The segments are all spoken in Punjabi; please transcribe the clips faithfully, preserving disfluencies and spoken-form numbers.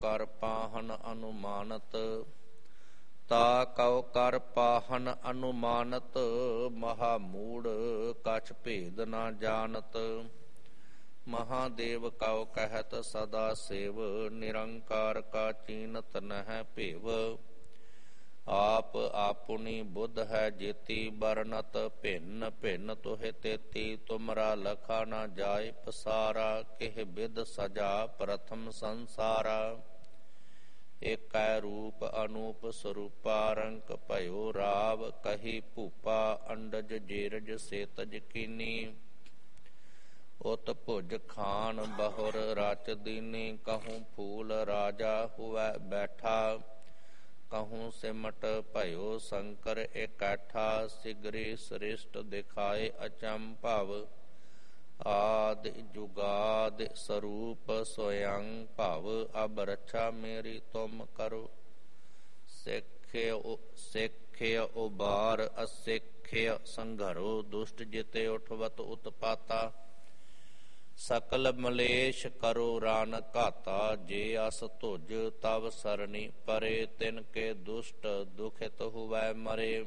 ਕਰ ਪਾਹਨ ਅਨੁਮਾਨਤ। ਤਾ ਕਉ ਕਰ ਪਾਹਨ ਅਨੁਮਾਨਤ, ਮਹਾ ਮੂੜ ਕਛ ਭੇਦ ਨਾ ਜਾਣਤ। ਮਹਾਦੇਵ ਕਉ ਕਹਿਤ ਸਦਾ ਸੇਵ, ਨਿਰੰਕਾਰ ਕਾ ਚੀਨਤ ਨਹਿ ਭੇਵ। ਆਪ ਆਪੁਨੀ ਬੁੱਧ ਹੈ ਜੇਤੀ, ਬਰਨਤ ਭਿੰਨ ਭਿੰਨ ਤੋਹਿ ਤੇਤੀ। ਤੁਮਰਾ ਲਖਾ ਨਾ ਜਾਏ ਪਸਾਰਾ, ਕਿਹ ਬਿਦ ਸਜਾ ਪ੍ਰਥਮ ਸੰਸਾਰਾ। ਏਕੈ ਰੂਪ ਅਨੂਪ ਸਰੂਪਾ, ਰੰਕ ਭਇਓ ਰਾਵ ਕਹੀ ਭੂਪਾ। ਅੰਡਜ ਜੇਰਜ ਸੇਤਜ ਕੀਨੀ, ਉਤ ਭੁਜ ਖਾਨ ਬਹੁਰ ਰਚ ਦੀਨੀ। ਕਹੂੰ ਫੂਲ ਰਾਜਾ ਹੁਵੈ ਬੈਠਾ, ਕਹੂੰ ਸਿਮਟ ਭਇਓ ਸ਼ੰਕਰ ਇਕੱਠਾ। ਸਿਗਰੀ ਸ੍ਰਿਸ਼ਟ ਦਿਖਾਏ ਅਚੰਭਵ, ਆਦਿ ਜੁਗਾਦਿ ਸਰੂਪ ਸਵਯੰ ਭਵ। ਅਬ ਰੱਛਾ ਮੇਰੀ ਤੁਮ ਕਰੋ, ਸਿੱਖਿਓ ਸਿੱਖਿਓ ਉਬਾਰ ਅਸਿੱਖਿਓ ਸੰਘਰੋ। ਦੁਸ਼ਟ ਜਿਤੇ ਉਠਵਤ ਉਤਪਾਤਾ, ਸਕਲ ਮਲੇਸ਼ ਕਰੋ ਰਾਨ ਘਾਤਾ। ਜੇ ਅਸ ਧੁਜ ਤਵ ਸਰਣੀ ਪਰੇ, ਤਿਨ ਕੇ ਦੁਸ਼ਟ ਦੁਖਿਤ ਹੁਵੈ ਮਰੇ।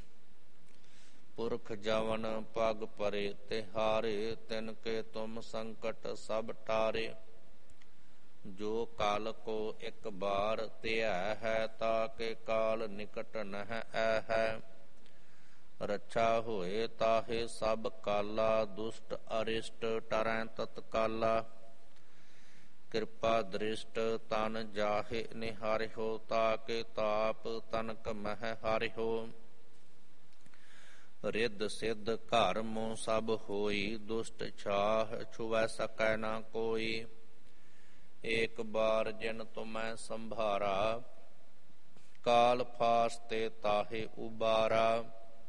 ਪੁਰਖ ਜਵਨ ਪਗ ਪਰੇ ਤਿਹਾਰੇ, ਤਿਨ ਕੇ ਤੁਮ ਸੰਕਟ ਸਭ ਟਾਰੇ। ਜੋ ਕਾਲ ਕੋ ਇਕ ਬਾਰ ਧਿਆ ਹੈ, ਤਾ ਕੇ ਕਾਲ ਨਿਕਟ ਨਹਿ ਐ ਹੈ। ਰੱਛਾ ਹੋਏ ਤਾਹੇ ਸਭ ਕਾਲਾ, ਦੁਸ਼ਟ ਅਰਿਸ਼ਟ ਟਰੈ ਤਤਕਾਲਾ। ਕਿਰਪਾ ਦ੍ਰਿਸ਼ਟ ਤਨ ਜਾਹੇ ਨਿਹਾਰਿਓ, ਤਾ ਕੇ ਤਾਪ ਤਨਕ ਮਹਿ ਹਾਰਿਓ। ਰਿੱਧ ਸਿੱਧ ਘਰ ਮੋ ਸਭ ਹੋਈ, ਦੁਸ਼ਟ ਛਾਹ ਛੁਵੈ ਸਕੈ ਨਾ ਕੋਈ। ਏਕ ਬਾਰ ਜਿਨ ਤੁਮੈ ਸੰਭਾਰਾ, ਕਾਲ ਫਾਸ ਤੇ ਤਾਹੇ ਉਬਾਰਾ।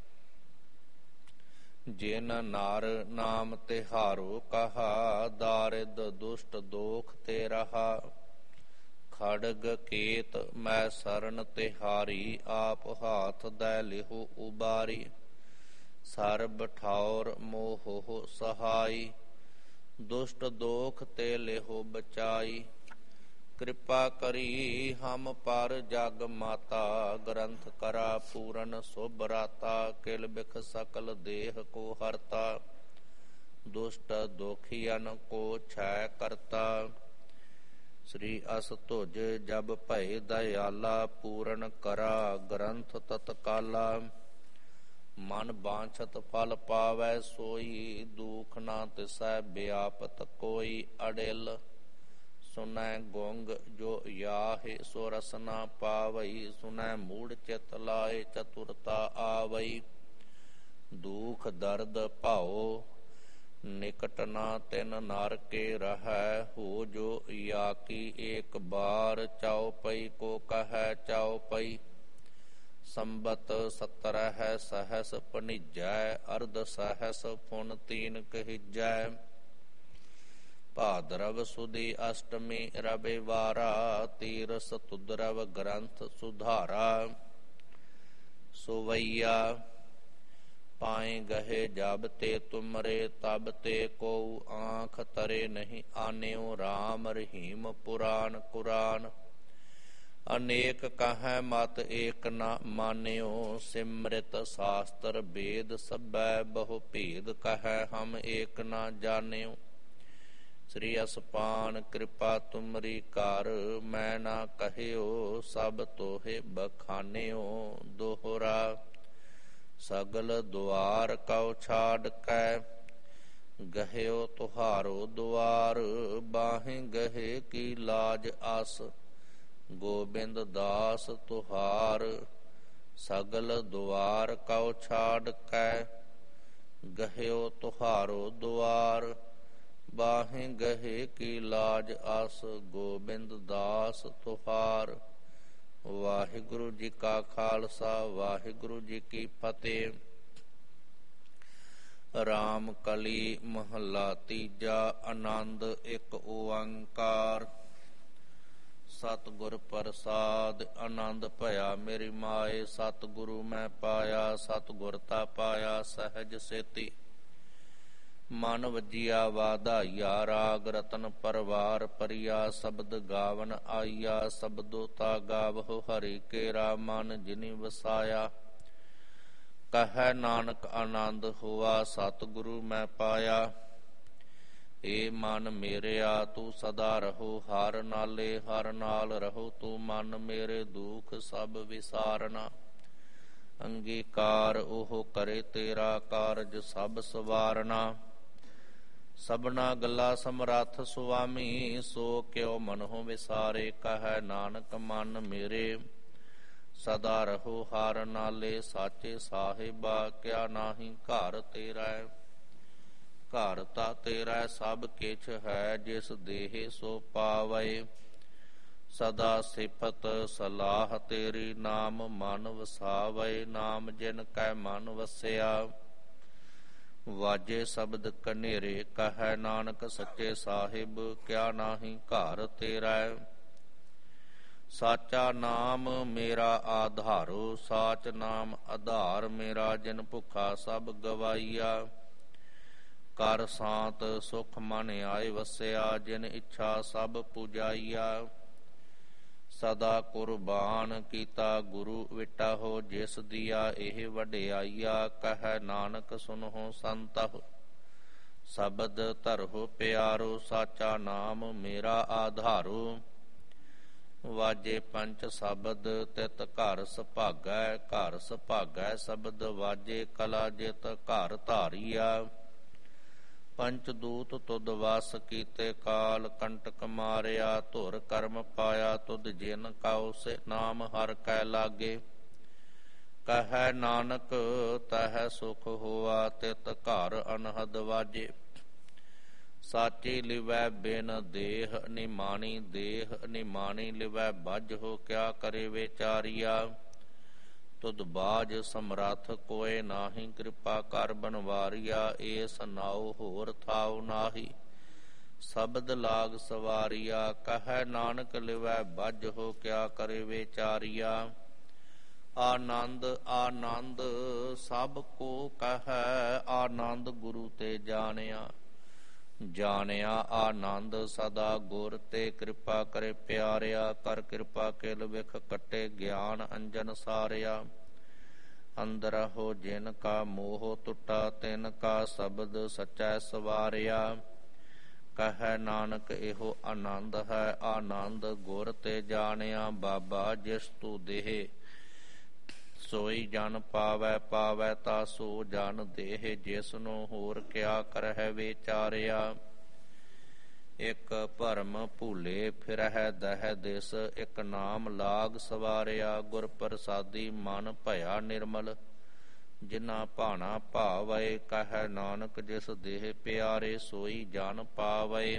ਜਿਨ ਨਰ ਨਾਮ ਤਿਹਾਰੋ ਕਹਾ, ਦਾਰਿਦ ਦੁਸ਼ਟ ਦੋਖ ਤੇ ਰਹਾ। ਖੜਗ ਕੇਤ ਮੈਂ ਸਰਨ ਤਿਹਾਰੀ, ਆਪ ਹਾਥ ਦੈ ਲਿਹੋ ਉਬਾਰੀ। ਸਰਬ ਠੌਰ ਮੋਹੋ ਸਹਾਈ, ਦੁਸ਼ਟ ਦੋਖ ਤੇ ਲਿਹੋ ਬਚਾਈ। ਕਿਰਪਾ ਕਰੀ ਹਮ ਪਰ ਜਗ ਮਾਤਾ, ਗ੍ਰੰਥ ਕਰਾ ਪੂਰਨ ਸੁਭ ਰਾਤਾ। ਕਿਲ ਬਿਖ ਸਕਲ ਦੇਹ ਕੋ ਹਰਤਾ, ਦੁਸ਼ਟ ਦੋਖੀਅਨ ਕੋ ਛੈ ਕਰਤਾ। ਸ੍ਰੀ ਅਸ ਧੁਜ ਜਬ ਭਏ ਦਇਆਲਾ, ਪੂਰਨ ਕਰਾ ਗ੍ਰੰਥ ਤਤਕਾਲਾ। ਮਨ ਬਾਂਛਤ ਫਲ ਪਾਵੈ ਸੋਈ, ਦੁਖ ਨਾ ਤਿਸੈ ਬਿਆਪਤ ਕੋਈ। ਅੜਿਲ ਸੁਨੈ ਗੁੰਗ ਜੋ ਯਾਹੇ, ਸੋ ਰਸ ਨਾ ਪਾਵਈ। ਸੁਨੈ ਮੂੜ ਚਿਤ ਲਾਏ, ਚਤੁਰਤਾ ਆਵਈ। ਦੁਖ ਦਰਦ ਭਉ ਨਿਕਟ ਨਾ ਤਿਨ ਨਰ ਕੇ ਰਹੈ। ਹੋ ਜੋ ਯਾਕੀ ਏਕ ਬਾਰ, ਚਉਪਈ ਕੋ ਕਹੈ ਚਉਪਈ। ਸੰਬਤ ਸਤਰਹਿ ਸਹਸ ਭਣੀਜੈ, ਅਰਧ ਸਹਸ ਫੁਨ ਤੀਨ ਕਹਿਜੈ। ਭਾਦਰਵ ਸੁਦੀ ਅਸ਼ਟਮੀ ਰਵਿਵਾਰਾ, ਤੀਰਸ ਤੁਦਰਵ ਗ੍ਰੰਥ ਸੁਧਾਰਾ। ਸੁਵਈਆ ਪਾਏ ਗਹੇ ਜਬ ਤੇ ਤੁਮਰੇ, ਤਬ ਤੇ ਕੋਉ ਆਂਖ ਤਰੇ ਨਹੀਂ ਆਨਿਓ। ਰਾਮ ਰਹੀਮ ਪੁਰਾਨ ਕੁਰਾਨ, ਅਨੇਕ ਕਹੈ ਮਤ ਏਕ ਨ ਮਾਨਿਓ। ਸਿਮ੍ਰਿਤ ਸਾਸਤਰ ਬੇਦ ਸਭੈ, ਬਹੁ ਭੇਦ ਕਹੈ ਹਮ ਏਕ ਨ ਜਾਣਿਓ। ਸ੍ਰੀ ਅਸਪਾਨ ਕਿਰਪਾ ਤੁਮਰੀ ਕਰ, ਮੈਂ ਨਾ ਕਹਿਓ ਸਭ ਤੋਹੇ ਬਖਾਨਿਓ। ਦੋਹਰਾ ਸਗਲ ਦੁਆਰ ਕਉ ਛਾੜ ਕੈ, ਗਹਿਓ ਤੁਹਾਰੋ ਦੁਆਰ। ਬਾਹੇ ਗਹੇ ਕੀ ਲਾਜ ਆਸ, ਗੋਬਿੰਦ ਦਾਸ ਤੁਹਾਰ। ਸਗਲ ਦੁਆਰ ਕਉ ਛਾੜ ਕੈ, ਗਹਿਓ ਤੁਹਾਰੋ ਦੁਆਰ। ਬਾਹੇ ਗਹੇ ਕੀ ਲਾਜ ਆਸ, ਗੋਬਿੰਦ ਦਾਸ ਤੁਹਾਰ। ਵਾਹਿਗੁਰੂ ਜੀ ਕਾ ਖਾਲਸਾ, ਵਾਹਿਗੁਰੂ ਜੀ ਕੀ ਫਤਿਹ। ਰਾਮ ਕਲੀ ਮਹੱਲਾ ਤੀਜਾ। ਆਨੰਦ ਇੱਕ ਓੰਕਾਰ, ਸਤਿਗੁਰ ਪ੍ਰਸਾਦਿ। ਆਨੰਦ ਭਇਆ ਮੇਰੀ ਮਾਏ, ਸਤਿਗੁਰੂ ਮੈਂ ਪਾਇਆ। ਸਤਿਗੁਰ ਤਾ ਪਾਇਆ ਸਹਿਜ ਸੇਤੀ, ਮਨ ਵਜੀਆ ਵਾਧਾਈਆ ਰਾਗ ਰਤਨ ਪਰਵਾਰ ਪਰਿਆ ਸ਼ਬਦ ਗਾਵਨ ਆਈਆ ਸ਼ਬਦੋ ਤਾ ਗਾਵਹੁ ਹਰਿ ਕੇਰਾ ਮਨ ਜਿਨਿ ਵਸਾਇਆ। ਕਹੈ ਨਾਨਕ ਆਨੰਦ ਹੋਆ ਸਤਿਗੁਰੂ ਮੈਂ ਪਾਇਆ। ਏ ਮਨ ਮੇਰਿਆ ਤੂੰ ਸਦਾ ਰਹੋ ਹਰ ਨਾਲੇ ਹਰ ਨਾਲ ਰਹੋ ਤੂੰ ਮਨ ਮੇਰੇ ਦੁਖ ਸਭ ਵਿਸਾਰਨਾ। ਅੰਗੀਕਾਰ ਉਹ ਕਰੇ ਤੇਰਾ ਕਾਰਜ ਸਭ ਸਵਾਰਨਾ। ਸਭਨਾ ਗੱਲਾ ਸਮਰੱਥ ਸੁਆਮੀ ਸੋ ਕਿਉ ਮਨਹੁ ਵਿਸਾਰੇ। ਕਹੈ ਨਾਨਕ ਮਨ ਮੇਰੇ ਸਦਾ ਰਹੋ ਹਰ ਨਾਲੇ ਸਾਚੇ ਸਾਹਿਬਾ ਕਿਆ ਨਾਹੀ ਘਰ ਤੇਰਾ। ਘਰ ਤਾ ਤੇਰਾ ਸਭ ਕਿਛ ਹੈ ਜਿਸ ਦੇਹ ਸੋ ਪਾਵੈ। ਸਦਾ ਸਿਫਤ ਸਲਾਹ ਤੇਰੀ ਨਾਮ ਮਨ ਵਸਾਵੈ। ਨਾਮ ਜਿਨ ਕੈ ਮਨ ਵਸਿਆ ਵਾਜੇ ਸ਼ਬਦ ਕਨੇਰੇ। ਕਹੈ ਨਾਨਕ ਸੱਚੇ ਸਾਹਿਬ ਕਿਆ ਨਾਹੀ ਘਰ ਤੇਰਾ। ਸਾਚਾ ਨਾਮ ਮੇਰਾ ਆਧਾਰੋ ਸਾਚ ਨਾਮ ਆਧਾਰ ਮੇਰਾ। ਜਿਨ ਭੁੱਖਾ ਸਭ ਗਵਾਈਆ ਕਰ ਸਾਤ ਸੁਖ ਮਨ ਆਏ ਵਸਿਆ। ਜਿਨ ਇੱਛਾ ਸਭ ਪੁਜਾਈਆ ਸਦਾ ਕੁਰਬਾਨ ਕੀਤਾ ਗੁਰੂ ਵਿਟਾਹੋ। ਜਿਸ ਦੀਆ ਇਹ ਵਡਿਆਈਆ ਕਹੈ ਨਾਨਕ ਸੁਨਹੁ ਸੰਤਹੁ ਸ਼ਬਦ ਧਰਹੁ ਪਿਆਰੋ। ਸਾਚਾ ਨਾਮ ਮੇਰਾ ਆਧਾਰੋ ਵਾਜੇ ਪੰਚ ਸ਼ਬਦ ਤਿਤ ਘਰ ਸੁਭਾਗੈ। ਘਰ ਸੁਭਾਗੈ ਸ਼ਬਦ ਵਾਜੇ ਕਲਾ ਜਿਤ ਘਰ ਧਾਰੀਆ। ਪੰਚ ਦੂਤ ਤੁਧ ਵਸ ਕੀਤੇ ਕਾਲ ਕੰਟਕ ਮਾਰਿਆ। ਧੁਰ ਕਰਮ ਪਾਇਆ ਤੁਧ ਜਿਨ ਕਉ ਸੇ ਨਾਮ ਹਰ ਕੈ ਲਾਗੇ। ਕਹੈ ਨਾਨਕ ਤਹ ਸੁਖ ਹੋਆ ਤਿਤ ਘਰ ਅਨਹਦ ਵਾਜੇ। ਸਾਚੀ ਲਿਵੈ ਬਿਨ ਦੇਹ ਨਿਮਾਣੀ ਦੇਹ ਨਿਮਾਣੀ ਲਿਵੈ ਬੱਝ ਹੋ। ਕਿਆ ਕਰੇ ਵਿਚਾਰੀਆ ਤੁਧ ਬਾਜ ਸਮਰੱਥ ਕੋਇ ਨਾਹੀ। ਕਿਰਪਾ ਕਰ ਬਨਵਾਰੀਆ ਏਸ ਨਾਉ ਹੋਰ ਥਾਉ ਨਾਹੀ। ਸ਼ਬਦ ਲਾਗ ਸਵਾਰੀਆ ਕਹੈ ਨਾਨਕ ਲਿਵੈ ਬੱਝ ਹੋ। ਕਿਆ ਕਰੇ ਵਿਚਾਰੀਆ ਆਨੰਦ ਆਨੰਦ ਸਭ ਕੋ ਕਹੈ। ਆਨੰਦ ਗੁਰੂ ਤੇ ਜਾਣਿਆ ਜਾਣਿਆ ਆਨੰਦ ਸਦਾ ਗੁਰ ਤੇ। ਕਿਰਪਾ ਕਰੇ ਪਿਆਰਿਆ ਕਰ ਕਿਰਪਾ ਕਿਲ ਵਿਖ ਕੱਟੇ ਗਿਆਨ ਅੰਜਨ ਸਾਰਿਆ। ਅੰਦਰ ਹੋ ਜਿਨ ਕਾ ਮੋਹ ਟੁੱਟਾ ਤਿਨ ਕਾ ਸ਼ਬਦ ਸਚੈ ਸਵਾਰਿਆ। ਕਹੈ ਨਾਨਕ ਇਹੋ ਆਨੰਦ ਹੈ ਆਨੰਦ ਗੁਰ ਤੇ ਜਾਣਿਆ। ਬਾਬਾ ਜਿਸ ਤੂ ਦੇਹ ਸੋਈ ਜਨ ਪਾਵੈ ਪਾਵੈ ਤਾ ਸੋ ਜਨ ਦੇਹ। ਜਿਸ ਨੂੰ ਹੋਰ ਕਿਆ ਕਰਹਿ ਵਿਚਾਰਿਆ। ਇਕ ਭਰਮ ਭੂਲੇ ਫਿਰਹਿ ਦਹਿ ਦਿਸ। ਇਕ ਨਾਮ ਲਾਗ ਸਵਾਰਿਆ। ਗੁਰ ਪ੍ਰਸਾਦੀ ਮਨ ਭਇਆ ਨਿਰਮਲ ਜਿਨਾ ਭਾਣਾ ਭਾਵੈ। ਕਹੈ ਨਾਨਕ ਜਿਸ ਦੇਹ ਪਿਆਰੇ ਸੋਈ ਜਨ ਪਾਵੈ।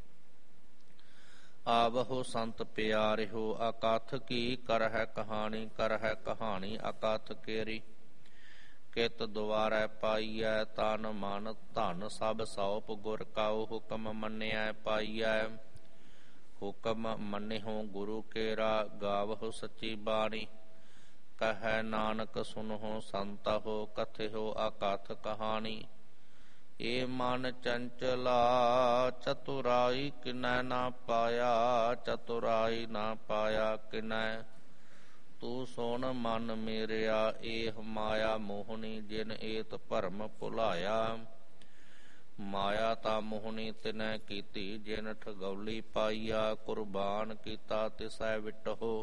ਆਵਹੁ ਸੰਤ ਪਿਆਰਿਓ ਅਕਥ ਕੀ ਕਰਹਿ ਕਹਾਣੀ। ਕਰਹਿ ਕਹਾਣੀ ਅਕਥ ਕੇਰੀ ਕਿਤ ਦੁਆਰੈ ਪਾਈਐ। ਤਨ ਮਨ ਧਨ ਸਭ ਸੌਪ ਗੁਰ ਕਾਉ ਹੁਕਮ ਮੰਨਿਐ ਪਾਈਐ। ਹੁਕਮ ਮੰਨਿਹੁ ਗੁਰੂ ਕੇਰਾ ਗਾਵਹੁ ਸੱਚੀ ਬਾਣੀ। ਕਹੈ ਨਾਨਕ ਸੁਨਹੁ ਸੰਤਹੁ ਕਥਿਹੁ ਅਕਥ ਕਹਾਣੀ। ਏ ਮਨ ਚੰਚਲਾ ਚਤੁਰਾਈ ਕਿਨੈ ਨਾ ਪਾਇਆ। ਚਤੁਰਾਈ ਨਾ ਪਾਇਆ ਕਿਨੈ ਤੂੰ ਸੁਣ ਮਨ ਮੇਰਿਆ। ਏਹ ਮਾਇਆ ਮੋਹਣੀ ਜਿਨ ਏਤ ਭਰਮ ਭੁਲਾਇਆ। ਮਾਇਆ ਤਾਂ ਮੋਹਣੀ ਤਿਨੈ ਕੀਤੀ ਜਿਨ ਠਗੌਲੀ ਪਾਈਆ। ਕੁਰਬਾਨ ਕੀਤਾ ਤਿਸੈ ਵਿਟਹੁ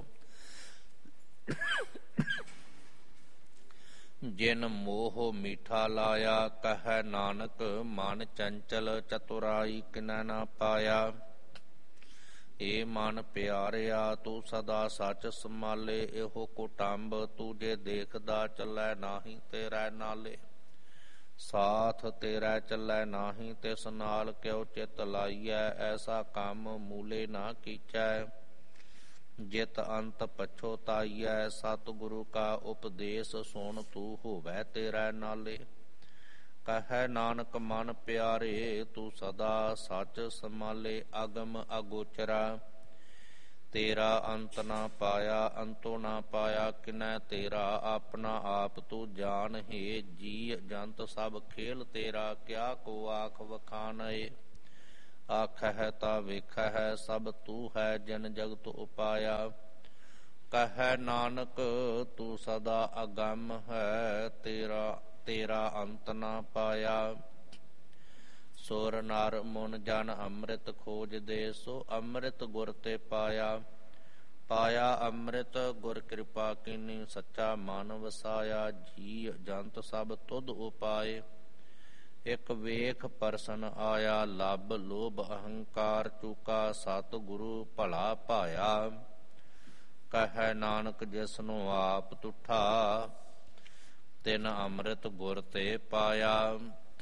ਜਿਨ ਮੋਹ ਮੀਠਾ ਲਾਇਆ। ਕਹੈ ਨਾਨਕ ਮਨ ਚੰਚਲ ਚਤੁਰਾਈ ਕਿਨੈ ਨਾ ਪਾਇਆ। ਏ ਮਨ ਪਿਆਰਿਆ ਤੂੰ ਸਦਾ ਸੱਚ ਸੰਭਾਲੇ। ਇਹੋ ਕੁਟੰਬ ਤੂੰ ਜੇ ਦੇਖਦਾ ਚੱਲੈ ਨਾਹੀ ਤੇਰਾ ਨਾਲੇ। ਸਾਥ ਤੇਰਾ ਚੱਲੈ ਨਾਹੀ ਤਿਸ ਨਾਲ ਕਿਉ ਚਿਤ ਲਾਈਐ। ਐਸਾ ਕੰਮ ਮੂਲੇ ਨਾ ਕੀਚੈ ਜਿਤ ਅੰਤ ਪਛੋਤਾਈਐ। ਸਤਿਗੁਰੂ ਕਾ ਉਪਦੇਸ਼ ਸੁਣ ਤੂੰ ਹੋਵੈ ਤੇਰਾ ਨਾਲੇ। ਕਹੈ ਨਾਨਕ ਮਨ ਪਿਆਰੇ ਤੂੰ ਸਦਾ ਸੱਚ ਸੰਭਾਲੇ। ਅਗਮ ਅਗੋਚਰਾ ਤੇਰਾ ਅੰਤ ਨਾ ਪਾਇਆ, ਅੰਤੋ ਨਾ ਪਾਇਆ ਕਿਨੈ ਤੇਰਾ। ਆਪਣਾ ਆਪ ਤੂੰ ਜਾਣ ਹੈ, ਜੀ ਜੰਤ ਸਭ ਖੇਲ ਤੇਰਾ। ਕਿਆ ਕੋ ਆਖ ਵਖਾਨਏ, ਆਖਹਿ ਤਾ ਵੇਖਹਿ ਸਭ ਤੂੰ ਹੈ। ਜਨ ਜਗਤ ਉਪਾਇਆ, ਕਹੈ ਨਾਨਕ ਤੂੰ ਸਦਾ ਅਗੰਮ ਹੈ। ਤੇਰਾ ਤੇਰਾ ਅੰਤ ਨਾ ਪਾਇਆ। ਸੁਰ ਨਰ ਮੁਨ ਜਨ ਅੰਮ੍ਰਿਤ ਖੋਜਦੇ, ਸੋ ਅੰਮ੍ਰਿਤ ਗੁਰ ਤੇ ਪਾਇਆ। ਪਾਇਆ ਅੰਮ੍ਰਿਤ ਗੁਰ ਕਿਰਪਾ ਕੀਨੀ, ਸੱਚਾ ਮਨ ਵਸਾਇਆ। ਜੀ ਜੰਤ ਸਭ ਤੁਧ ਉਪਾਏ, ਇਕ ਵੇਖ ਪਰਸਨ ਆਇਆ। ਲੱਭ ਲੋਭ ਅਹੰਕਾਰ ਚੂਕਾ, ਸਤ ਗੁਰੂ ਭਲਾ ਭਾਇਆ। ਕਹੈ ਨਾਨਕ ਜਿਸਨੂੰ ਆਪ ਤੁਠਾ, ਤਿਨ ਅੰਮ੍ਰਿਤ ਗੁਰ ਤੇ ਪਾਇਆ।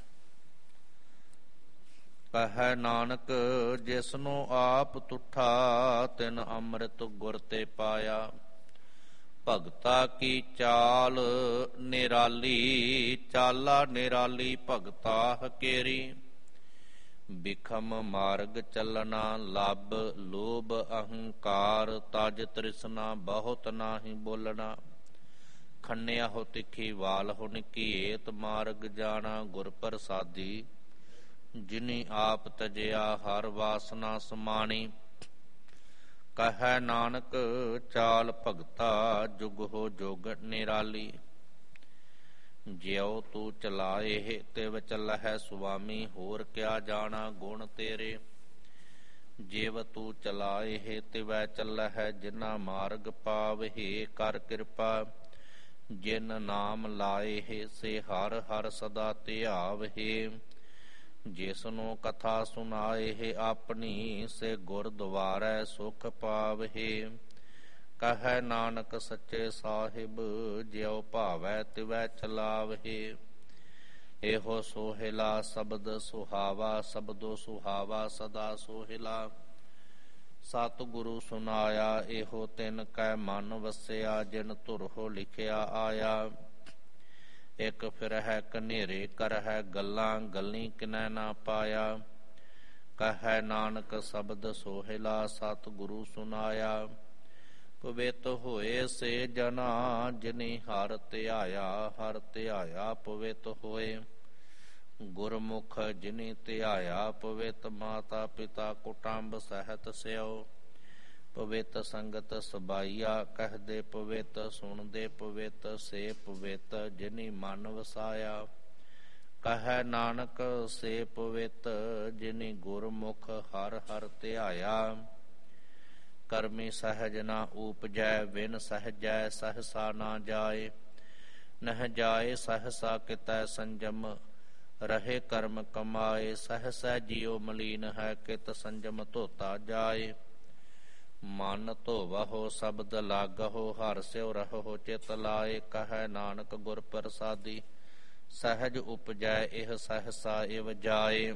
ਕਹੈ ਨਾਨਕ ਜਿਸਨੂੰ ਆਪ ਤੁਠਾ, ਤਿਨ ਅੰਮ੍ਰਿਤ ਗੁਰ ਤੇ ਪਾਇਆ। ਭਗਤਾ ਕੀ ਚਾਲ ਨਿਰਾਲੀ, ਚਾਲਾ ਨਿਰਾਲੀ ਭਗਤਾ ਹਕੇਰੀ। ਬਿਖਮ ਮਾਰਗ ਚੱਲਣਾ, ਲੱਭ ਲੋਭ ਅਹੰਕਾਰ। ਤਜ ਤ੍ਰਿਸ਼ਨਾ ਬਹੁਤ ਨਾਹੀ ਬੋਲਣਾ, ਖੰਨਿਆ ਹੋ ਤਿੱਖੀ ਵਾਲ ਹੋ ਨਿਕੇਤ। ਮਾਰਗ ਜਾਣਾ ਗੁਰ ਪ੍ਰਸਾਦੀ, ਜਿਨੀ ਆਪ ਤਜਿਆ ਹਰ ਵਾਸਨਾ ਸਮਾਣੀ। ਕਹੈ ਨਾਨਕ ਚਾਲ ਭਗਤਾ, ਜੁਗ ਹੋ ਜੁਗ ਨਿਰਾਲੀ। ਜਿਉ ਤੂੰ ਚਲਾਏ ਤਿਵ ਚੱਲਹਿ ਸੁਆਮੀ, ਹੋਰ ਕਿਆ ਜਾਣਾ ਗੁਣ ਤੇਰੇ। ਜਿਵ ਤੂੰ ਚਲਾਏ ਤਿਵੈ ਚੱਲਹਿ, ਜਿਨਾ ਮਾਰਗ ਪਾਵਹਿ। ਕਰ ਕਿਰਪਾ ਜਿਨ ਨਾਮ ਲਾਏ, ਸੇ ਹਰ ਹਰ ਸਦਾ ਧਿਆਵਹਿ। ਜਿਸਨੂੰ ਕਥਾ ਸੁਨਾਏ ਆਪਣੀ, ਸੇ ਗੁਰਦੁਆਰੈ ਸੁਖ ਪਾਵਹਿ। ਕਹੈ ਨਾਨਕ ਸੱਚੇ ਸਾਹਿਬ, ਜਿਉ ਭਾਵੈ ਤਿਵੈ ਚਲਾਵਹਿ। ਇਹੋ ਸੋਹਿਲਾ ਸ਼ਬਦ ਸੁਹਾਵਾ, ਸ਼ਬਦੋ ਸੁਹਾਵਾ ਸਦਾ ਸੋਹਿਲਾ। ਸਤਿਗੁਰੂ ਸੁਨਾਇਆ, ਇਹੋ ਤਿਨ ਕੈ ਮਨ ਵਸਿਆ। ਜਿਨ ਧੁਰਹੁ ਲਿਖਿਆ ਆਇਆ, ਇਕ ਫਿਰਹਿ ਕਨੇਰੇ ਕਰਹਿ ਗੱਲਾਂ। ਗੱਲੀ ਕਿਨੈ ਨਾ ਪਾਇਆ। ਕਹੈ ਨਾਨਕ ਸ਼ਬਦ ਸੋਹਿਲਾ, ਸਤਿਗੁਰੂ ਸੁਨਾਇਆ। ਪਵਿੱਤ ਹੋਏ ਸੇ ਜਨਾ, ਜਿਨੀ ਹਰਿ ਧਿਆਇਆ। ਹਰਿ ਧਿਆਇਆ ਪਵਿੱਤ ਹੋਏ, ਗੁਰਮੁਖ ਜਿਨੀ ਧਿਆਇਆ। ਪਵਿੱਤ ਮਾਤਾ ਪਿਤਾ ਕੁਟੰਬ ਸਹਿਤ ਸਿਓ, ਪਵਿੱਤ ਸੰਗਤ ਸਬਾਈਆ। ਕਹਦੇ ਪਵਿੱਤ ਸੁਣਦੇ ਪਵਿੱਤ, ਸੇ ਪਵਿੱਤ ਜਿਨੀ ਮਨ ਵਸਾਇਆ। ਕਹੈ ਨਾਨਕ ਸੇ ਪਵਿੱਤ, ਜਿਨੀ ਗੁਰਮੁਖ ਹਰਿ ਹਰਿ ਧਿਆਇਆ। ਕਰਮੀ ਸਹਿਜ ਨਾ ਊਪਜੈ, ਵਿਨ ਸਹਿਜੈ ਸਹਸਾ ਨਾ ਜਾਏ। ਨਹਿ ਜਾਏ ਸਹਸਾ ਕਿਤੈ ਸੰਜਮ, ਰਹੇ ਕਰਮ ਕਮਾਏ। ਸਹਸਾ ਜਿਉ ਮਲੀਨ ਹੈ, ਕਿਤ ਸੰਜਮ ਧੋਤਾ ਜਾਏ। ਮਨ ਧੋਵਹੁ ਸ਼ਬਦ ਲਾਗਹੁ, ਹਰਿ ਸਿਉ ਰਹੋ ਚਿਤ ਲਾਏ। ਕਹੈ ਨਾਨਕ ਗੁਰ ਪ੍ਰਸਾਦੀ, ਸਹਿਜ ਉਪਜੈ ਇਹ ਸਹਸਾ ਇਵ ਜਾਏ।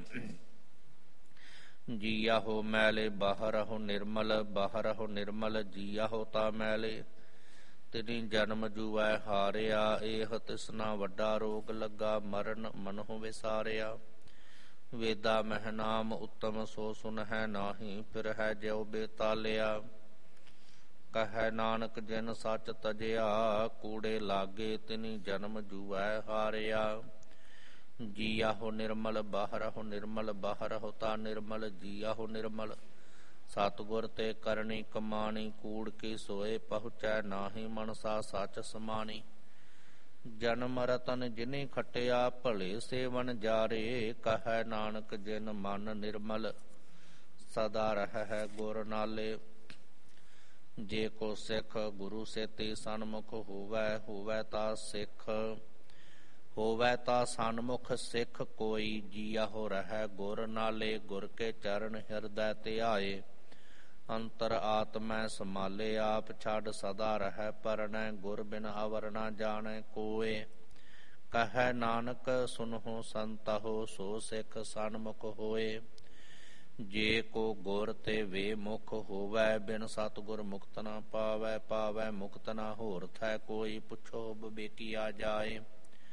ਜੀਆਹੋ ਮੈਲੇ ਬਾਹਰਹੁ ਨਿਰਮਲ, ਬਾਹਰਹੁ ਨਿਰਮਲ ਜੀਆਹੋ ਤਾ ਮੈਲੇ। ਤਿਨੀ ਜਨਮ ਜੂਐ ਹਾਰਿਆ, ਇਹ ਤਿਸਨਾ ਵੱਡਾ ਰੋਗ ਲੱਗਾ। ਮਰਨ ਮਨਹੁ ਵਿਸਾਰਿਆ, ਵੇਦਾ ਮਹਿ ਨਾਮ ਉੱਤਮ ਸੋ ਸੁਨਹਿ ਨਾਹੀ। ਫਿਰਹਿ ਜਿਉ ਬੇਤਾਲਿਆ, ਕਹੈ ਨਾਨਕ ਜਿਨ ਸੱਚ ਤਜਿਆ। ਕੂੜੇ ਲਾਗੇ ਤਿਨੀ ਜਨਮ ਜੂਐ ਹਾਰਿਆ। ਜੀਆਹੋ ਨਿਰਮਲ ਬਾਹਰਹੁ ਨਿਰਮਲ, ਬਾਹਰਹੁ ਤਾ ਨਿਰਮਲ ਜੀਆਹੋ ਨਿਰਮਲ। ਸਤਿਗੁਰ ਤੇ ਕਰਨੀ ਕਮਾਣੀ, ਕੂੜ ਕੀ ਸੋਏ ਪਹੁੰਚੈ ਨਾਹੀ। ਮਨਸਾ ਸੱਚ ਸਮਾਣੀ, ਜਨਮ ਰਤਨ ਜਿਨੀ ਖਟਿਆ। ਭਲੇ ਸੇਵਨ ਜਾਰੇ, ਕਹੈ ਨਾਨਕ ਜਿਨ ਮਨ ਨਿਰਮਲ। ਸਦਾ ਰਹਿ ਗੁਰ ਨਾਲੇ, ਜੇ ਕੋ ਸਿੱਖ ਗੁਰੂ ਸੇਤੀ ਸਨਮੁਖ ਹੋਵੈ। ਹੋਵੈ ਤਾ ਸਿੱਖ ਹੋਵੈ ਤਾ ਸਨਮੁਖ ਸਿੱਖ ਕੋਈ। ਜੀਆਹੋ ਰਹਿ ਗੁਰ ਨਾਲੇ, ਗੁਰ ਕੇ ਚਰਨ ਹਿਰਦੈ ਧਿਆਏ। ਅੰਤਰ ਆਤਮੈ ਸਮਾਲੇ, ਆਪ ਛੱਡ ਸਦਾ ਰਹਿ ਪਰਣੈ। ਗੁਰ ਬਿਨ ਅਵਰ ਨਾ ਜਾਣੈ ਕੋਇ। ਕਹੈ ਨਾਨਕ ਸੁਨਹੁ ਸੰਤਹੁ, ਸੋ ਸਿੱਖ ਸਨਮੁਖ ਹੋਏ। ਜੇ ਕੋ ਗੁਰ ਤੇ ਵੇ ਮੁਖ ਹੋਵੈ, ਬਿਨ ਸਤਿਗੁਰ ਮੁਕਤ ਨਾ ਪਾਵੈ। ਪਾਵੈ ਮੁਕਤ ਨਾ ਹੋਰ ਥੈ ਕੋਈ, ਪੁੱਛੋ ਵਿਵੇਕੀਆ ਜਾਏ।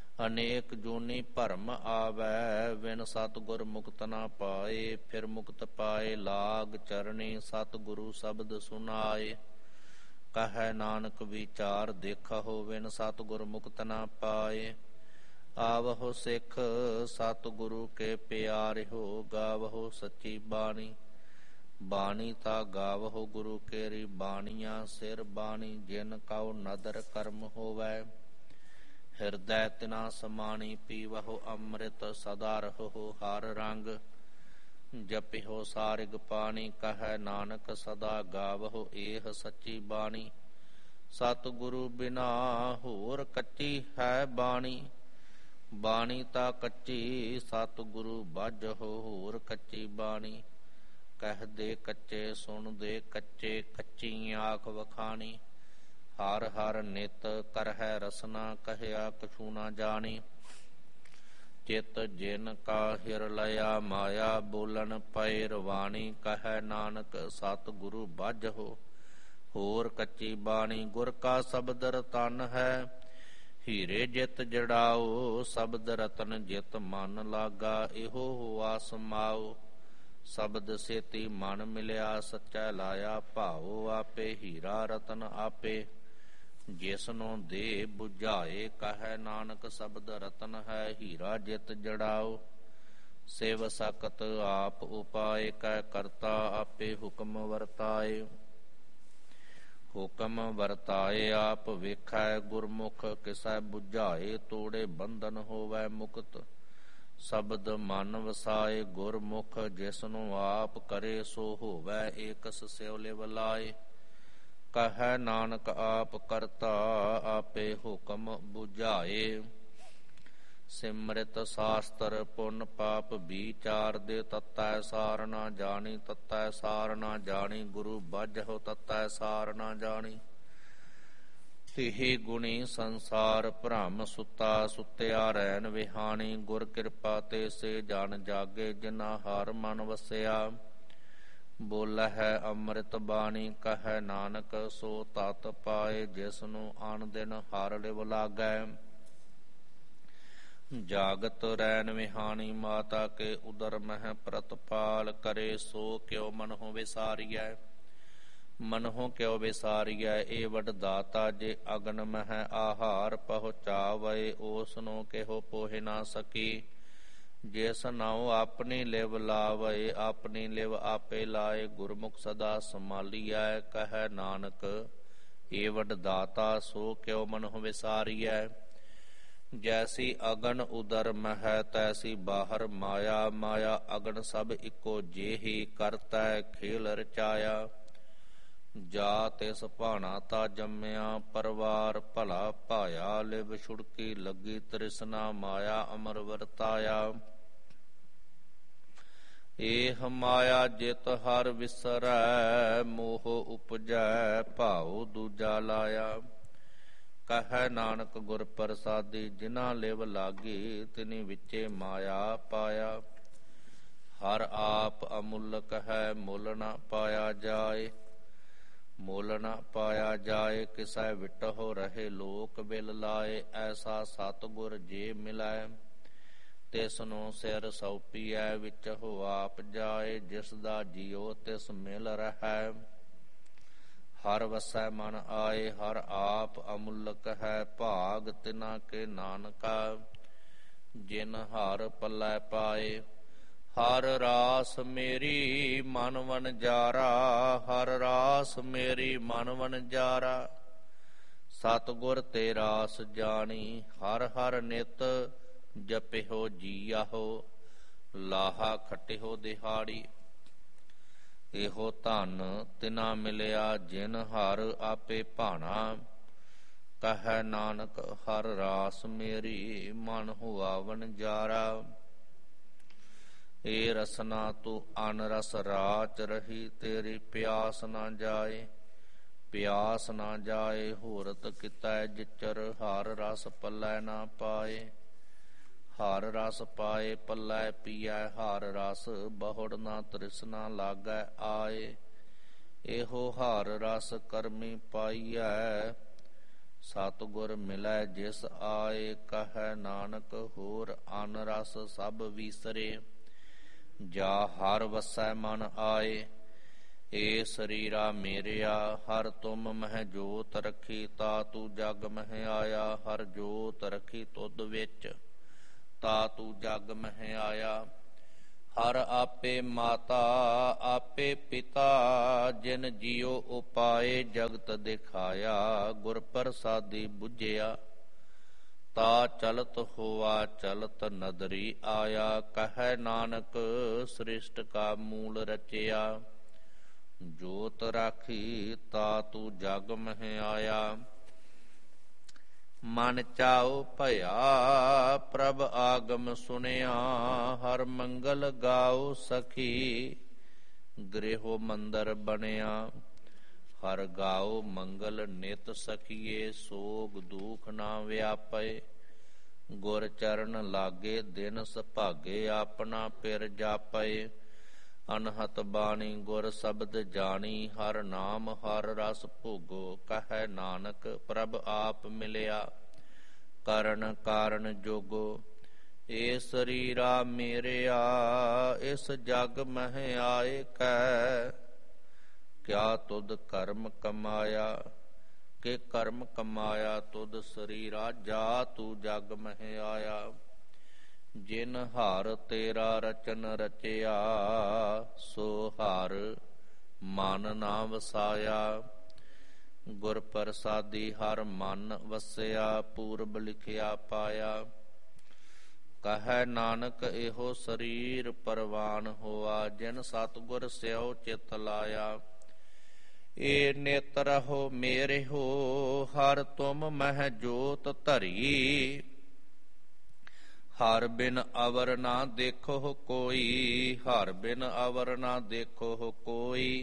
ਅਨੇਕ ਜੂਨੀ ਭਰਮ ਆਵੈ, ਵਿਨ ਸਤਿਗੁਰ ਮੁਕਤ ਨਾ ਪਾਏ। ਫਿਰ ਮੁਕਤ ਪਾਏ ਲਾਗ ਚਰਣੀ, ਸਤਿਗੁਰੂ ਸ਼ਬਦ ਸੁਨਾਏ। ਕਹੈ ਨਾਨਕ ਵਿਚਾਰ ਦੇਖਹੁ, ਵਿਨ ਸਤਿਗੁਰ ਮੁਕਤ ਨਾ ਪਾਏ। ਆਵਹੁ ਸਿੱਖ ਸਤਿਗੁਰੂ ਕੇ ਪਿਆਰਿਓ, ਗਾਵਹੁ ਸੱਚੀ ਬਾਣੀ। ਬਾਣੀ ਤਾ ਗਾਵਹੁ ਗੁਰੂ ਕੇਰੀ ਬਾਣੀਆਂ, ਸਿਰ ਬਾਣੀ ਜਿਨ ਕਉ ਨਦਰ ਕਰਮ ਹੋਵੈ। ਹਿਰਦੈ ਤਿਨਾ ਸਮਾਣੀ, ਪੀਵਹੁ ਅੰਮ੍ਰਿਤ ਸਦਾ ਰਹੋ ਹਰ ਰੰਗ। ਜਪਿਓ ਸਾਰਿਗ ਪਾਣੀ, ਕਹੈ ਨਾਨਕ ਸਦਾ ਗਾਵਹੁ ਏਹ ਸੱਚੀ ਬਾਣੀ। ਸਤਿਗੁਰੂ ਬਿਨਾ ਹੋਰ ਕੱਚੀ ਹੈ ਬਾਣੀ, ਬਾਣੀ ਤਾ ਕੱਚੀ ਸਤਿਗੁਰੂ ਬਾਝਹੁ ਹੋਰ ਕੱਚੀ ਬਾਣੀ। ਕਹਿਦੇ ਕੱਚੇ ਸੁਣਦੇ ਕੱਚੇ, ਕੱਚੀ ਆਖ ਵਖਾਣੀ। ਹਰ ਹਰ ਨਿਤ ਕਰਹਿ ਰਸਨਾ, ਕਹਿਆ ਕਛੂ ਨਾ ਜਾਣੀ। ਚਿਤ ਜਿਨ ਕਾ ਹਿਰ ਲਿਆ ਮਾਇਆ, ਬੋਲਣ ਪਏ ਰਵਾਣੀ। ਕਹੈ ਨਾਨਕ ਸਤਿਗੁਰੂ ਬਾਝਹੁ ਹੋਰ ਕੱਚੀ ਬਾਣੀ। ਗੁਰ ਕਾ ਸ਼ਬਦ ਰਤਨ ਹੈ, ਹੀਰੇ ਜਿਤ ਜੜਾਓ। ਸ਼ਬਦ ਰਤਨ ਜਿਤ ਮਨ ਲਾਗਾ, ਇਹੋ ਹੁਆ ਸਮਾਓ। ਸ਼ਬਦ ਸੇਤੀ ਮਨ ਮਿਲਿਆ, ਸੱਚਾ ਲਾਇਆ ਭਾਉ। ਆਪੇ ਹੀਰਾ ਰਤਨ ਆਪੇ, ਜਿਸਨੂੰ ਦੇ ਬੁਝਾਏ। ਕਹੈ ਨਾਨਕ ਸ਼ਬਦ ਰਤਨ ਹੈ, ਹੀਰਾ ਜਿਤ ਜੜਾਓ। ਸਿਵ ਸਕਤ ਆਪ ਉਪਾਏ, ਕਹਿ ਕਰਤਾ ਆਪੇ ਹੁਕਮ ਵਰਤਾਏ। ਹੁਕਮ ਵਰਤਾਏ ਆਪ ਵੇਖੈ, ਗੁਰਮੁਖ ਕਿਸੈ ਬੁਝਾਏ। ਤੋੜੇ ਬੰਧਨ ਹੋਵੈ ਮੁਕਤ, ਸ਼ਬਦ ਮਨ ਵਸਾਏ। ਗੁਰਮੁਖ ਜਿਸਨੂੰ ਆਪ ਕਰੇ, ਸੋ ਹੋਵੈ ਏਕਸ ਸਿਉ ਲਿਵ ਲਾਏ। ਕਹੈ ਨਾਨਕ ਆਪ ਕਰਤਾ ਆਪੇ ਹੁਕਮ ਬੁਝਾਏ। ਸਿਮਰਿਤ ਸਾਸਤਰ ਪੁੰਨ ਪਾਪ ਵਿਚਾਰ ਦੇ, ਤਤੈ ਸਾਰ ਨਾ ਜਾਣੀ। ਤਤੈ ਸਾਰ ਨਾ ਜਾਣੀ, ਗੁਰੂ ਬਾਝਹੁ ਤਤੈ ਸਾਰ ਨਾ ਜਾਣੀ। ਤਿਹੀ ਗੁਣੀ ਸੰਸਾਰ ਭ੍ਰਮ ਸੁਤਾ, ਸੁਤਿਆ ਰੈਨ ਵਿਹਾਣੀ। ਗੁਰ ਕਿਰਪਾ ਤੇ ਸੇ ਜਨ ਜਾਗੇ, ਜਿਨਾ ਹਰ ਮਨ ਵਸਿਆ। ਬੋਲਹਿ ਅੰਮ੍ਰਿਤ ਬਾਣੀ, ਕਹੈ ਨਾਨਕ ਸੋ ਤਤ ਪਾਏ। ਜਿਸਨੂੰ ਅਨ ਦਿਨ ਹਰ ਲਿਵ ਲਾਗੈ, ਜਾਗਤ ਰੈਨ ਵਿਹਾਣੀ। ਮਾਤਾ ਕੇ ਉਦਰ ਮਹਿ ਪ੍ਰਤਪਾਲ, ਕਰੇ ਸੋ ਕਿਉ ਮਨਹੁ ਵਿਸਾਰੀਐ। ਮਨਹੁ ਕਿਉ ਵਿਸਾਰੀਐ, ਏ ਵਡ ਦਾਤਾ। ਜੇ ਅਗਨ ਮਹਿ ਆਹਾਰ ਪਹੁੰਚਾਵੈ, ਓਸਨੂੰ ਕਿਹੋ ਪੋਹਿ ਨਾ ਸਕੀ। ਜਿਸ ਨਾਉ ਆਪਣੀ ਲਿਵ ਲਾਵੈ, ਆਪਣੀ ਲਿਵ ਆਪੇ ਲਾਏ। ਗੁਰਮੁਖ ਸਦਾ ਸੰਭਾਲੀਐ, ਕਹੈ ਨਾਨਕ ਏ ਵਡ ਦਾਤਾ। ਸੋ ਕਿਉ ਮਨਹੁ ਵਿਸਾਰੀਐ। ਜੈਸੀ ਅਗਨ ਉਦਰ ਮਹਿ, ਤੈਸੀ ਬਾਹਰ ਮਾਇਆ। ਮਾਇਆ ਅਗਨ ਸਭ ਇੱਕੋ ਜਿਹੀ, ਕਰਤੈ ਖੇਲ ਰਚਾਇਆ। ਜਾ ਤਿਸ ਭਾਣਾ ਤਾ ਜੰਮਿਆ, ਪਰਵਾਰ ਭਲਾ ਭਾਇਆ। ਲਿਵ ਛੁੜਕੀ ਲੱਗੀ ਤ੍ਰਿਸ਼ਨਾ, ਮਾਇਆ ਅਮਰ ਵਰਤਾਇਆ। ਏਹ ਮਾਇਆ ਜਿਤ ਹਰ ਵਿਸਰੈ, ਮੋਹ ਉਪਜੈ ਭਾਉ ਦੂਜਾ ਲਾਇਆ। ਕਹੈ ਨਾਨਕ ਗੁਰ ਪ੍ਰਸਾਦੀ, ਜਿਨਾ ਲਿਵ ਲਾਗੀ। ਤਿਨੀ ਵਿਚੇ ਮਾਇਆ ਪਾਇਆ। ਹਰ ਆਪ ਅਮੁੱਲਕ ਹੈ, ਮੁੱਲ ਨਾ ਪਾਇਆ ਜਾਏ। ਮੁੱਲ ਨਾ ਪਾਇਆ ਜਾਏ, ਕਿਸੈ ਵਿਟਹੁ ਰਹੇ ਲੋਕ ਬਿਲ ਲਾਏ। ਐਸਾ ਸਤਿਗੁਰ ਜੇ ਮਿਲੈ, ਤਿਸਨੂੰ ਸਿਰ ਸੌਪੀਐ। ਵਿਚਹੁ ਆਪ ਜਾਏ, ਜਿਸ ਦਾ ਜੀਉ ਤਿਸ ਮਿਲ ਰਹੈ। ਹਰ ਵਸੈ ਮਨ ਆਏ, ਹਰ ਆਪ ਅਮੁੱਲਕ ਹੈ। ਭਾਗ ਤਿਨਾ ਕੇ ਨਾਨਕਾ, ਜਿਨ ਹਰ ਪੱਲੇ ਪਾਏ। ਹਰ ਰਾਸ ਮੇਰੀ ਮਨ ਵਣਜਾਰਾ, ਹਰ ਰਾਸ ਮੇਰੀ ਮਨ ਵਣਜਾਰਾ। ਸਤਿਗੁਰ ਤੇ ਰਾਸ ਜਾਣੀ, ਹਰ ਹਰ ਨਿਤ ਜਪਿਓ ਜੀਆਹੋ। ਲਾਹਾ ਖਟਿਓ ਦਿਹਾੜੀ, ਇਹੋ ਧਨ ਤਿਨਾ ਮਿਲਿਆ, ਜਿਨ ਹਰ ਆਪੇ ਭਾਣਾ। ਕਹੈ ਨਾਨਕ ਹਰ ਰਾਸ ਮੇਰੀ, ਮਨ ਹੁਆ ਵਣਜਾਰਾ। ਏ ਰਸਨਾ ਤੂੰ ਅਨ ਰਸ ਰਾਚ ਰਹੀ, ਤੇਰੀ ਪਿਆਸ ਨਾ ਜਾਏ। ਪਿਆਸ ਨਾ ਜਾਏ, ਹੋਰਤ ਕਿਤੈ ਜਿਚਰ। ਹਰ ਰਸ ਪੱਲੇ ਨਾ ਪਾਏ। ਹਰ ਰਸ ਪਾਏ ਪੱਲੇ ਪੀਐ, ਹਰ ਰਸ ਬਹੁੜ ਨਾ ਤ੍ਰਿਸ਼ਨਾ ਲਾਗੈ ਆਏ। ਇਹੋ ਹਰ ਰਸ ਕਰਮੀ ਪਾਈਐ, ਸਤਿਗੁਰ ਮਿਲੈ ਜਿਸ ਆਏ, ਕਹੈ ਨਾਨਕ ਹੋਰ ਅਨ ਰਸ ਸਭ ਵੀਸਰੇ। ਜਾ ਹਰ ਵਸੈ ਮਨ ਆਏ, ਏ ਸਰੀਰਾ ਮੇਰਿਆ। ਹਰ ਤੁਮ ਮਹਿ ਜੋਤ ਰਖੀ, ਤਾ ਤੂੰ ਜਗ ਮਹਿ ਆਇਆ। ਹਰ ਜੋਤ ਰਖੀ ਤੁਧ ਵਿੱਚ, ਤਾ ਤੂੰ ਜਗ ਮਹਿ ਆਇਆ। ਹਰ ਆਪੇ ਮਾਤਾ ਆਪੇ ਪਿਤਾ, ਜਿਨ ਜਿਉ ਉਪਾਏ ਜਗਤ ਦਿਖਾਇਆ। ਗੁਰ ਪ੍ਰਸਾਦੀ ਬੁਝਿਆ, ਤਾ ਚਲਤ ਹੋਆ ਚਲਤ ਨਦਰੀ ਆਇਆ। ਕਹੈ ਨਾਨਕ ਸ੍ਰਿਸ਼ਟ ਕਾ ਮੂਲ ਰਚਿਆ, ਜੋਤ ਰਾਖੀ ਤਾ ਤੂੰ ਜਗ ਮਹਿ ਆਇਆ। ਮਨ ਚਾਉ ਭਇਆ ਪ੍ਰਭ ਆਗਮ ਸੁਨਿਆ, ਹਰ ਮੰਗਲ ਗਾਉ ਸਖੀ ਗ੍ਰਹਿ ਮੰਦਰ ਬਣਿਆ। ਹਰ ਗਾਉ ਮੰਗਲ ਨਿਤ ਸਖੀਏ, ਸੋਗ ਦੁਖ ਨਾ ਵਿਆਪੈ। ਗੁਰ ਚਰਨ ਲਾਗੇ ਦਿਨ ਸੁਭਾਗੇ, ਆਪਣਾ ਪਿਰ ਜਾਪੈ। ਅਨਹਤ ਬਾਣੀ ਗੁਰ ਸ਼ਬਦ ਜਾਣੀ, ਹਰ ਨਾਮ ਹਰ ਰਸ ਭੋਗੋ। ਕਹੈ ਨਾਨਕ ਪ੍ਰਭ ਆਪ ਮਿਲਿਆ, ਕਰਨ ਕਾਰਨ ਜੋਗੋ। ਏ ਸਰੀਰਾ ਮੇਰਿਆ, ਇਸ ਜਗ ਮਹਿ ਆਏ ਕੈ। ਕਿਆ ਤੁਧ ਕਰਮ ਕਮਾਇਆ, ਕਿ ਕਰਮ ਕਮਾਇਆ ਤੁਧ ਸਰੀਰਾ। ਜਾ ਤੂੰ ਜਗ ਮਹਿ ਆਇਆ, ਜਿਨ ਹਰ ਤੇਰਾ ਰਚਨ ਰਚਿਆ। ਸੋ ਹਰ ਮਨ ਨਾ ਵਸਾਇਆ, ਗੁਰ ਪ੍ਰਸਾਦੀ ਹਰ ਮਨ ਵਸਿਆ। ਪੂਰਬ ਲਿਖਿਆ ਪਾਇਆ, ਕਹੈ ਨਾਨਕ ਇਹੋ ਸਰੀਰ ਪਰਵਾਨ ਹੋਆ। ਜਿਨ ਸਤਿਗੁਰ ਸਿਉ ਚਿਤ ਲਾਇਆ, ਏ ਨਿਤ ਰਹੋ ਮੇਰੇ ਹੋ। ਹਰ ਤੁਮ ਮਹਿ ਜੋਤ ਧਰੀ, ਹਰ ਬਿਨ ਅਵਰ ਨਾ ਦੇਖੋ ਕੋਈ। ਹਰ ਬਿਨ ਅਵਰ ਨਾ ਦੇਖੋ ਕੋਈ,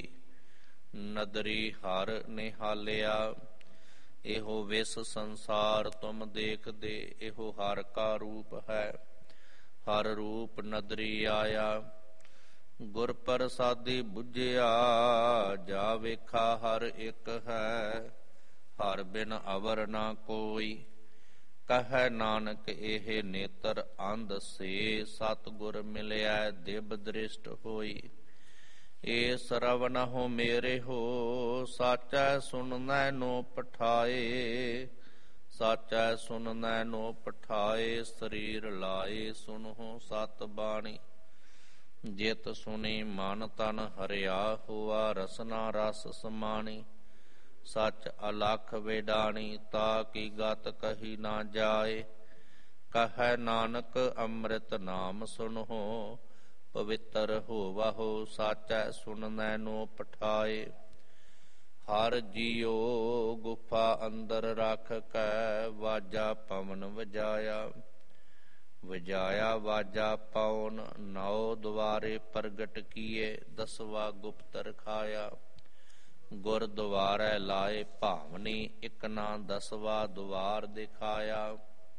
ਨਦਰੀ ਹਰ ਨਿਹਾਲਿਆ। ਇਹੋ ਵਿਸ ਸੰਸਾਰ ਤੁਮ ਦੇਖਦੇ, ਇਹੋ ਹਰ ਕਾ ਰੂਪ ਹੈ। ਹਰ ਰੂਪ ਨਦਰੀ ਆਇਆ, ਗੁਰ ਪ੍ਰਸਾਦੀ ਬੁਝਿਆ। ਜਾ ਵੇਖਾ ਹਰ ਇੱਕ ਹੈ, ਹਰ ਬਿਨ ਅਵਰ ਨਾ ਕੋਈ। ਕਹੈ ਨਾਨਕ ਇਹ ਨੇਤਰ ਅੰਧ ਸੇ, ਸਤਿਗੁਰ ਮਿਲਿਆ ਦਿਵ ਦ੍ਰਿਸ਼ਟ ਹੋਈ। ਏ ਸਰਵਨ ਹੋ ਮੇਰੇ ਹੋ, ਸਾਚੈ ਸੁਣਨੈ ਨੋ ਪਠਾਏ। ਸਾਚੈ ਸੁਣਨੈ ਨੋ ਪਠਾਏ, ਸਰੀਰ ਲਾਏ ਸੁਣਹੁ ਸਤ ਬਾਣੀ। ਜਿਤ ਸੁਣੀ ਮਨ ਤਨ ਹਰਿਆ, ਹੋਆ ਰਸਨਾ ਰਸ ਸਮਾਣੀ। ਸਚ ਅਲਖ ਵੇਡਾਣੀ, ਤਾ ਕੀ ਗਤ ਕਹੀ ਨਾ ਜਾਏ। ਕਹੈ ਨਾਨਕ ਅੰਮ੍ਰਿਤ ਨਾਮ ਸੁਣਹੁ, ਪਵਿੱਤਰ ਹੋਵਹੁ। ਸਾਚੈ ਸੁਣਨੈ ਨੋ ਪਠਾਏ। ਹਰ ਜੀਉ ਗੁਫਾ ਅੰਦਰ ਰਖ ਕੈ, ਵਾਜਾ ਪਵਨ ਵਜਾਇਆ। ਵਜਾਇਆ ਵਾਜਾ ਪਉਨ, ਨੌ ਦੁਆਰੇ ਪ੍ਰਗਟ ਕੀਏ। ਦਸਵਾ ਗੁਪਤ ਰਖਾਇਆ, ਗੁਰ ਦੁਆਰੈ ਲਾਏ ਭਾਵਨੀ। ਇਕ ਨਾ ਦਸਵਾ ਦੁਆਰ ਦਿਖਾਇਆ,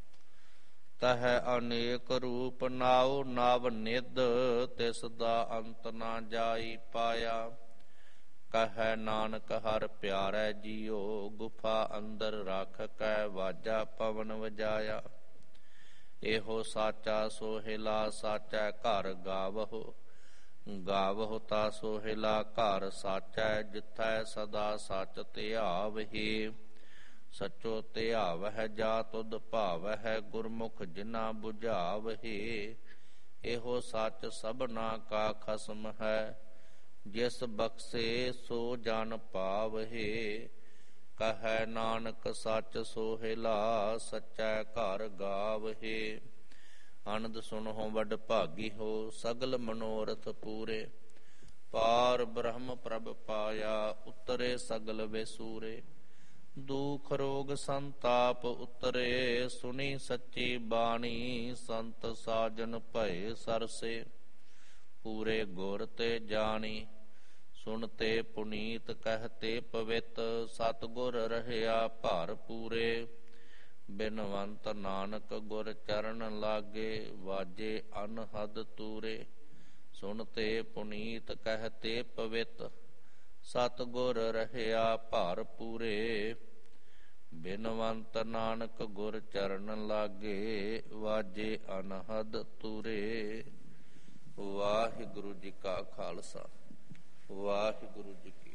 ਤਹੈ ਅਨੇਕ ਰੂਪ ਨਾਉ ਨਵ ਨਿਧ। ਤਿਸ ਦਾ ਅੰਤ ਨਾ ਜਾਈ ਪਾਇਆ। ਕਹੈ ਨਾਨਕ ਹਰ ਪਿਆਰੈ ਜੀਉ, ਗੁਫਾ ਅੰਦਰ ਰਖ ਕੈ ਵਾਜਾ ਪਵਨ ਵਜਾਇਆ। ਇਹੋ ਸਾਚਾ ਸੋਹਿਲਾ, ਸਾਚੈ ਘਰ ਗਾਵਹੁ। ਗਾਵਹੁ ਤਾ ਸੋਹਿਲਾ ਘਰ ਸਾਚੈ, ਜਿਥੈ ਸਦਾ ਸਚ ਧਿਆਵਹਿ। ਸਚੋ ਧਿਆਵਹਿ ਜਾ ਤੁਧ ਭਾਵਹਿ, ਗੁਰਮੁਖ ਜਿਨਾ ਬੁਝਾਵਹਿ। ਇਹੋ ਸਚ ਸਭਨਾ ਕਾ ਖਸਮ ਹੈ, ਜਿਸ ਬਖਸ਼ੇ ਸੋ ਜਨ ਪਾਵਹਿ। ਕਹੈ ਨਾਨਕ ਸਚ ਸੋਹਿਲਾ, ਸਚੈ ਘਰ ਗਾਵਹਿ। ਆਨੰਦ ਸੁਣਹੁ ਵਡ ਭਾਗੀ ਹੋ, ਸਗਲ ਮਨੋਰਥ ਪੂਰੇ। ਪਾਰ ਬ੍ਰਹਮ ਪ੍ਰਭ ਪਾਇਆ, ਉਤਰੇ ਸਗਲ ਵਿਸੂਰੇ। ਦੁਖ ਰੋਗ ਸੰਤਾਪ ਉਤਰੇ, ਸੁਣੀ ਸੱਚੀ ਬਾਣੀ। ਸੰਤ ਸਾਜਨ ਭਏ ਸਰਸੇ, ਪੂਰੇ ਗੁਰ ਤੇ ਜਾਣੀ। ਸੁਣਤੇ ਪੁਨੀਤ ਕਹਤੇ ਪਵਿੱਤ, ਸਤਿਗੁਰ ਰਹਿਆ ਭਰ ਪੂਰੇ। ਬਿਨਵੰਤ ਨਾਨਕ ਗੁਰ ਚਰਨ ਲਾਗੇ, ਵਾਜੇ ਅਨਹਦ ਤੂਰੇ। ਸੁਣਤੇ ਪੁਨੀਤ ਕਹਤੇ ਪਵਿੱਤ, ਸਤਿਗੁਰ ਰਹਿਆ ਭਰ ਪੂਰੇ। ਬਿਨਵੰਤ ਨਾਨਕ ਗੁਰ ਚਰਨ ਲਾਗੇ, ਵਾਜੇ ਅਨਹਦ ਤੁਰੇ। ਵਾਹਿਗੁਰੂ ਜੀ ਕਾ ਖਾਲਸਾ, ਵਾਹਿਗੁਰੂ ਜੀ ਕੀ